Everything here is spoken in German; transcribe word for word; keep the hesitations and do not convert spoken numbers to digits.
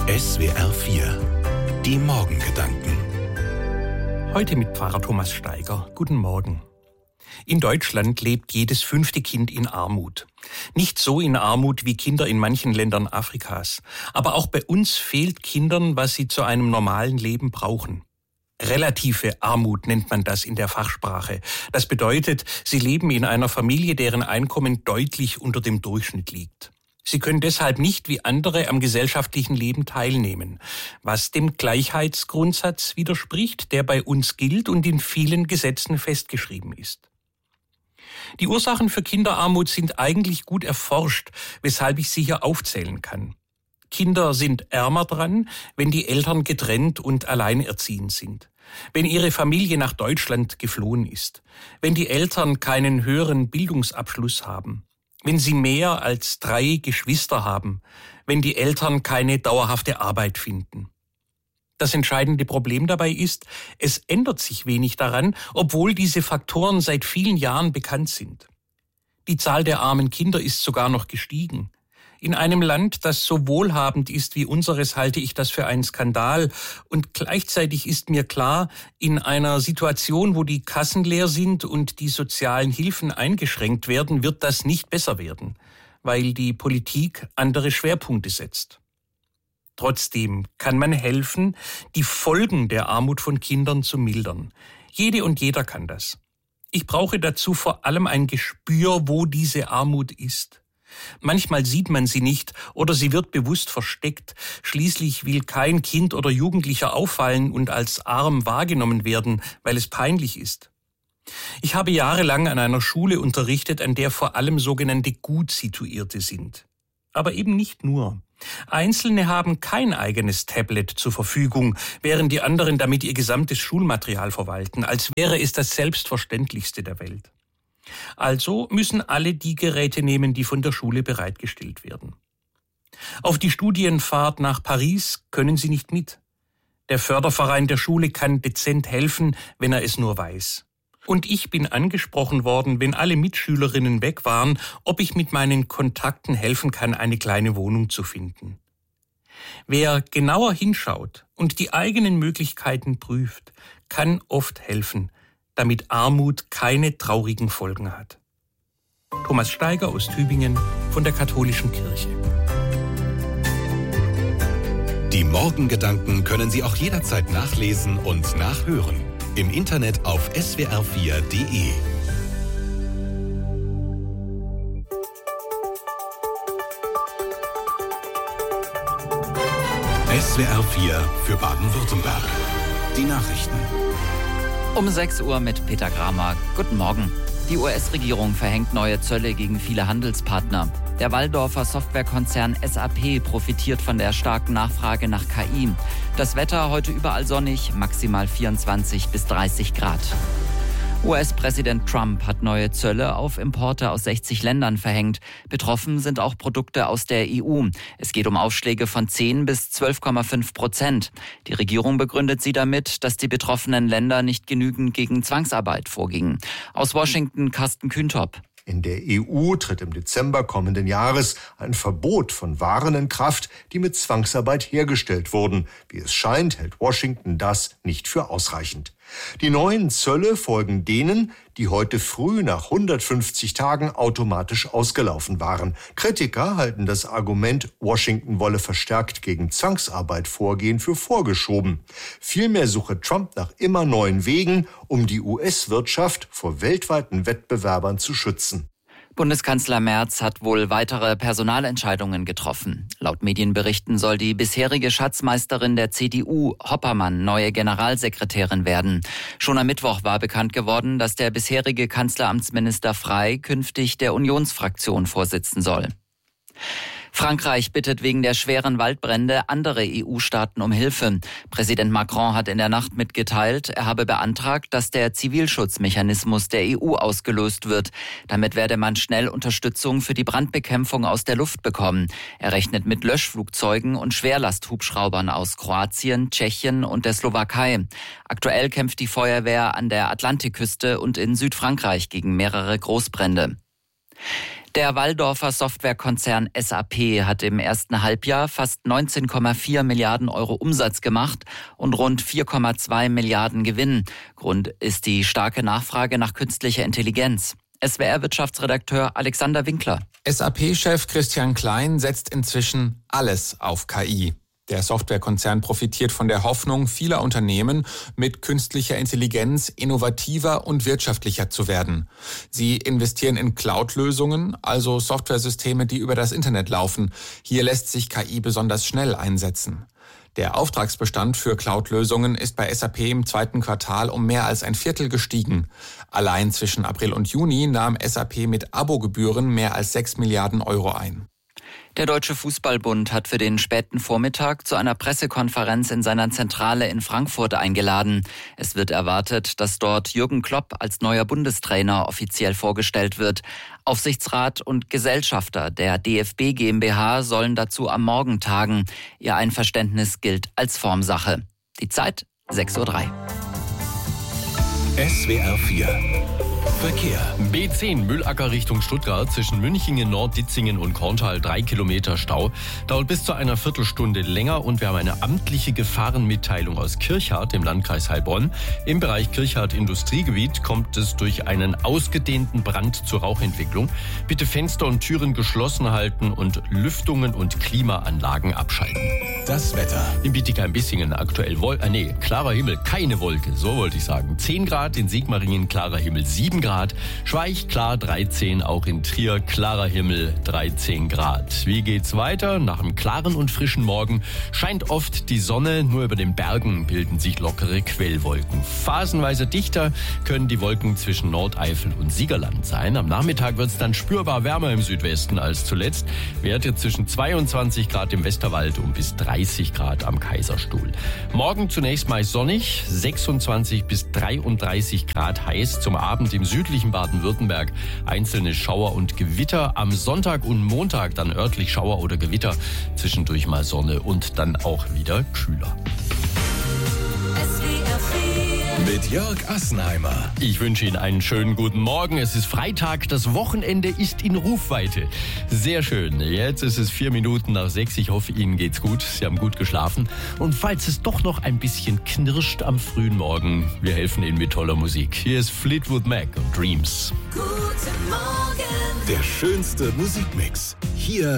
S W R vier, die Morgengedanken. Heute mit Pfarrer Thomas Steiger. Guten Morgen. In Deutschland lebt jedes fünfte Kind in Armut. Nicht so in Armut wie Kinder in manchen Ländern Afrikas. Aber auch bei uns fehlt Kindern, was sie zu einem normalen Leben brauchen. Relative Armut nennt man das in der Fachsprache. Das bedeutet, sie leben in einer Familie, deren Einkommen deutlich unter dem Durchschnitt liegt. Sie können deshalb nicht wie andere am gesellschaftlichen Leben teilnehmen, was dem Gleichheitsgrundsatz widerspricht, der bei uns gilt und in vielen Gesetzen festgeschrieben ist. Die Ursachen für Kinderarmut sind eigentlich gut erforscht, weshalb ich sie hier aufzählen kann. Kinder sind ärmer dran, wenn die Eltern getrennt und alleinerziehend sind, wenn ihre Familie nach Deutschland geflohen ist, wenn die Eltern keinen höheren Bildungsabschluss haben, wenn sie mehr als drei Geschwister haben, wenn die Eltern keine dauerhafte Arbeit finden. Das entscheidende Problem dabei ist, es ändert sich wenig daran, obwohl diese Faktoren seit vielen Jahren bekannt sind. Die Zahl der armen Kinder ist sogar noch gestiegen. In einem Land, das so wohlhabend ist wie unseres, halte ich das für einen Skandal. Und gleichzeitig ist mir klar, in einer Situation, wo die Kassen leer sind und die sozialen Hilfen eingeschränkt werden, wird das nicht besser werden, weil die Politik andere Schwerpunkte setzt. Trotzdem kann man helfen, die Folgen der Armut von Kindern zu mildern. Jede und jeder kann das. Ich brauche dazu vor allem ein Gespür, wo diese Armut ist. Manchmal sieht man sie nicht oder sie wird bewusst versteckt. Schließlich will kein Kind oder Jugendlicher auffallen und als arm wahrgenommen werden, weil es peinlich ist. Ich habe jahrelang an einer Schule unterrichtet, an der vor allem sogenannte Gutsituierte sind. Aber eben nicht nur. Einzelne haben kein eigenes Tablet zur Verfügung, während die anderen damit ihr gesamtes Schulmaterial verwalten, als wäre es das Selbstverständlichste der Welt. Also müssen alle die Geräte nehmen, die von der Schule bereitgestellt werden. Auf die Studienfahrt nach Paris können sie nicht mit. Der Förderverein der Schule kann dezent helfen, wenn er es nur weiß. Und ich bin angesprochen worden, wenn alle Mitschülerinnen weg waren, ob ich mit meinen Kontakten helfen kann, eine kleine Wohnung zu finden. Wer genauer hinschaut und die eigenen Möglichkeiten prüft, kann oft helfen, damit Armut keine traurigen Folgen hat. Thomas Steiger aus Tübingen von der Katholischen Kirche. Die Morgengedanken können Sie auch jederzeit nachlesen und nachhören. Im Internet auf S W R vier Punkt de. S W R vier für Baden-Württemberg. Die Nachrichten. Um sechs Uhr mit Peter Kramer. Guten Morgen. Die U S-Regierung verhängt neue Zölle gegen viele Handelspartner. Der Walldorfer Softwarekonzern S A P profitiert von der starken Nachfrage nach K I. Das Wetter heute überall sonnig, maximal vierundzwanzig bis dreißig Grad. U S-Präsident Trump hat neue Zölle auf Importe aus sechzig Ländern verhängt. Betroffen sind auch Produkte aus der E U. Es geht um Aufschläge von zehn bis zwölf Komma fünf Prozent. Die Regierung begründet sie damit, dass die betroffenen Länder nicht genügend gegen Zwangsarbeit vorgingen. Aus Washington Carsten Kühntop. In der E U tritt im Dezember kommenden Jahres ein Verbot von Waren in Kraft, die mit Zwangsarbeit hergestellt wurden. Wie es scheint, hält Washington das nicht für ausreichend. Die neuen Zölle folgen denen, die heute früh nach hundertfünfzig Tagen automatisch ausgelaufen waren. Kritiker halten das Argument, Washington wolle verstärkt gegen Zwangsarbeit vorgehen, für vorgeschoben. Vielmehr suche Trump nach immer neuen Wegen, um die U S-Wirtschaft vor weltweiten Wettbewerbern zu schützen. Bundeskanzler Merz hat wohl weitere Personalentscheidungen getroffen. Laut Medienberichten soll die bisherige Schatzmeisterin der C D U, Hoppermann, neue Generalsekretärin werden. Schon am Mittwoch war bekannt geworden, dass der bisherige Kanzleramtsminister Frey künftig der Unionsfraktion vorsitzen soll. Frankreich bittet wegen der schweren Waldbrände andere E U-Staaten um Hilfe. Präsident Macron hat in der Nacht mitgeteilt, er habe beantragt, dass der Zivilschutzmechanismus der E U ausgelöst wird. Damit werde man schnell Unterstützung für die Brandbekämpfung aus der Luft bekommen. Er rechnet mit Löschflugzeugen und Schwerlasthubschraubern aus Kroatien, Tschechien und der Slowakei. Aktuell kämpft die Feuerwehr an der Atlantikküste und in Südfrankreich gegen mehrere Großbrände. Der Walldorfer Softwarekonzern S A P hat im ersten Halbjahr fast neunzehn Komma vier Milliarden Euro Umsatz gemacht und rund vier Komma zwei Milliarden Gewinn. Grund ist die starke Nachfrage nach künstlicher Intelligenz. S W R-Wirtschaftsredakteur Alexander Winkler. S A P-Chef Christian Klein setzt inzwischen alles auf K I. Der Softwarekonzern profitiert von der Hoffnung vieler Unternehmen, mit künstlicher Intelligenz innovativer und wirtschaftlicher zu werden. Sie investieren in Cloud-Lösungen, also Softwaresysteme, die über das Internet laufen. Hier lässt sich K I besonders schnell einsetzen. Der Auftragsbestand für Cloud-Lösungen ist bei S A P im zweiten Quartal um mehr als ein Viertel gestiegen. Allein zwischen April und Juni nahm S A P mit Abogebühren mehr als sechs Milliarden Euro ein. Der Deutsche Fußballbund hat für den späten Vormittag zu einer Pressekonferenz in seiner Zentrale in Frankfurt eingeladen. Es wird erwartet, dass dort Jürgen Klopp als neuer Bundestrainer offiziell vorgestellt wird. Aufsichtsrat und Gesellschafter der D F B GmbH sollen dazu am Morgen tagen. Ihr Einverständnis gilt als Formsache. Die Zeit sechs Uhr drei. S W R vier Verkehr. B zehn Mühlacker Richtung Stuttgart zwischen Münchingen, Nord-Ditzingen und Korntal drei Kilometer Stau. Dauert bis zu einer Viertelstunde länger und wir haben eine amtliche Gefahrenmitteilung aus Kirchhardt im Landkreis Heilbronn. Im Bereich Kirchhardt Industriegebiet kommt es durch einen ausgedehnten Brand zur Rauchentwicklung. Bitte Fenster und Türen geschlossen halten und Lüftungen und Klimaanlagen abschalten. Das Wetter. In Bietigheim-Bissingen aktuell Wol- äh, nee, klarer Himmel, keine Wolke, so wollte ich sagen. zehn Grad, in Sigmaringen klarer Himmel sieben Grad. Schweich klar dreizehn, auch in Trier klarer Himmel dreizehn Grad. Wie geht's weiter? Nach einem klaren und frischen Morgen scheint oft die Sonne, nur über den Bergen bilden sich lockere Quellwolken. Phasenweise dichter können die Wolken zwischen Nordeifel und Siegerland sein. Am Nachmittag wird es dann spürbar wärmer im Südwesten als zuletzt. Werte zwischen zweiundzwanzig Grad im Westerwald und bis dreißig Grad am Kaiserstuhl. Morgen zunächst meist sonnig, sechsundzwanzig bis dreiunddreißig Grad heiß. Zum Abend im südlichen Baden-Württemberg einzelne Schauer und Gewitter. Am Sonntag und Montag dann örtlich Schauer oder Gewitter. Zwischendurch mal Sonne und dann auch wieder kühler. Mit Jörg Assenheimer. Ich wünsche Ihnen einen schönen guten Morgen. Es ist Freitag, das Wochenende ist in Rufweite. Sehr schön. Jetzt ist es vier Minuten nach sechs. Ich hoffe, Ihnen geht's gut. Sie haben gut geschlafen. Und falls es doch noch ein bisschen knirscht am frühen Morgen, wir helfen Ihnen mit toller Musik. Hier ist Fleetwood Mac und Dreams. Guten Morgen. Der schönste Musikmix. Hier